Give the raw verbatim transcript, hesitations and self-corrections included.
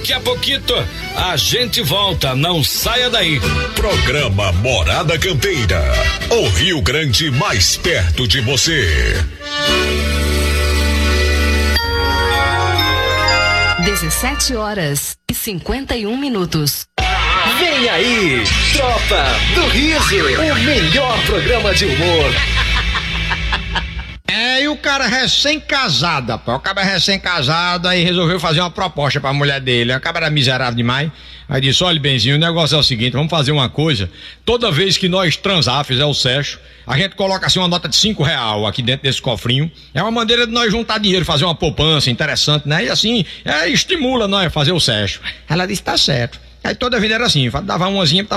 Daqui a pouquinho a gente volta, não saia daí. Programa Morada Campeira, o Rio Grande mais perto de você. dezessete horas e cinquenta e um minutos. Vem aí, Tropa do Riso, o melhor programa de humor. É, e o cara recém-casado, rapaz. O cara recém-casado, aí resolveu fazer uma proposta pra mulher dele. O cara era miserável demais. Aí disse: olha, benzinho, o negócio é o seguinte, vamos fazer uma coisa. Toda vez que nós transar, fizer o sexo, a gente coloca assim uma nota de cinco real aqui dentro desse cofrinho. É uma maneira de nós juntar dinheiro, fazer uma poupança interessante, né? E assim, é, estimula nós a fazer o sexo. Ela disse: tá certo. Aí toda vida era assim, dava umazinha,